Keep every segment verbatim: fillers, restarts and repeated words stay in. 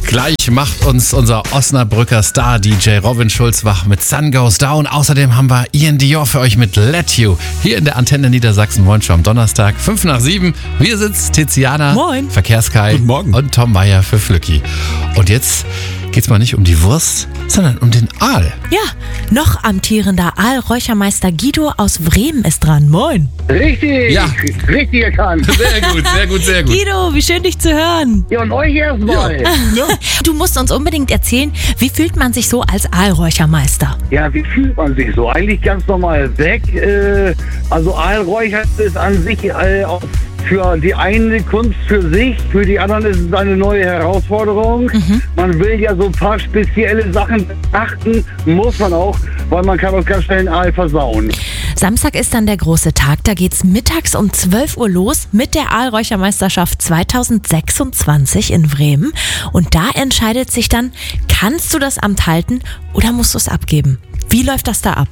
Gleich macht uns unser Osnabrücker Star-D J Robin Schulz wach mit Sun Goes Down. Außerdem haben wir Ian Dior für euch mit Let You. Hier in der Antenne Niedersachsen. Moin schon am Donnerstag, fünf nach sieben. Wir sitzt Tiziana, Moin. Verkehrskai Guten Morgen. und Tom Meyer für Flücki. Und jetzt geht's mal nicht um die Wurst, sondern um den Aal. Ja, noch amtierender Aalräuchermeister Guido aus Bremen ist dran. Moin. Richtig, Ja. richtig erkannt. Sehr gut, sehr gut, sehr gut. Guido, wie schön dich zu hören. Ja, und euch erstmal. Ja. Du musst uns unbedingt erzählen, wie fühlt man sich so als Aalräuchermeister? ja, wie fühlt man sich so? Eigentlich ganz normal weg. Äh, also Aalräuchern ist an sich äh, auch für die eine Kunst für sich, für die anderen ist es eine neue Herausforderung. Mhm. Man will ja so ein paar spezielle Sachen beachten, muss man auch, weil man kann auch ganz schnell den Aal versauen. Samstag ist dann der große Tag. Da geht's mittags um zwölf Uhr los mit der Aalräuchermeisterschaft zweitausendsechsundzwanzig in Bremen. Und da entscheidet sich dann, kannst du das Amt halten oder musst du es abgeben? Wie läuft das da ab?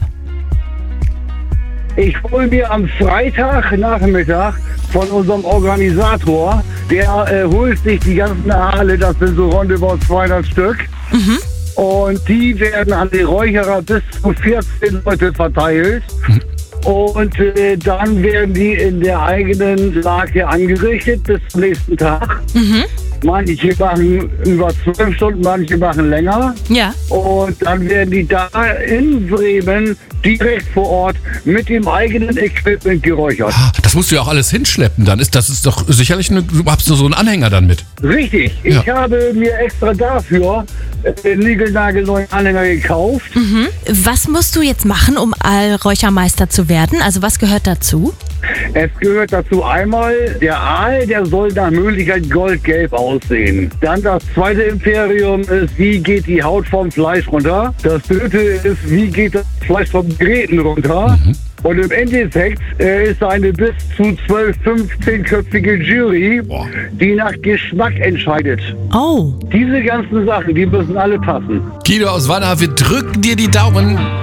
Ich hole mir am Freitagnachmittag von unserem Organisator, der äh, holt sich die ganzen Aale, das sind so roundabout zweihundert Stück. Mhm. Und die werden an die Räucherer bis zu vierzehn Leute verteilt. Und äh, dann werden die in der eigenen Lage angerichtet bis zum nächsten Tag. Mhm. Manche machen über zwölf Stunden, manche machen länger. Ja. Und dann werden die da in Bremen direkt vor Ort mit dem eigenen Equipment geräuchert. Ah, Das musst du ja auch alles hinschleppen dann. Ist, das ist doch sicherlich, eine, du hast nur so einen Anhänger dann mit. Richtig. Ich Ja. habe mir extra dafür einen niegelnagelneuen Anhänger gekauft. Mhm. Was musst du jetzt machen, um Aalräuchermeister zu werden? Also was gehört dazu? Es gehört dazu einmal, der Aal, der soll nach Möglichkeit goldgelb aussehen. Dann das zweite Imperium ist, wie geht die Haut vom Fleisch runter. Das dritte ist, wie geht das Fleisch vom Gräten runter. Mhm. Und im Endeffekt äh, ist eine bis zu zwölf, fünfzehnköpfige Jury, Boah. die nach Geschmack entscheidet. Oh. Diese ganzen Sachen, die müssen alle passen. Guido aus Wanner, wir drücken dir die Daumen.